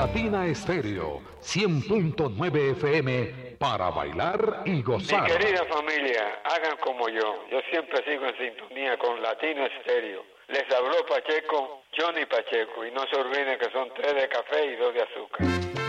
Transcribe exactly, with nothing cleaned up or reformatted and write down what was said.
Latina Estéreo, cien punto nueve F M, para bailar y gozar. Mi querida familia, hagan como yo. Yo siempre sigo en sintonía con Latina Estéreo. Les habló Pacheco, Johnny Pacheco, y no se olviden que son tres de café y dos de azúcar.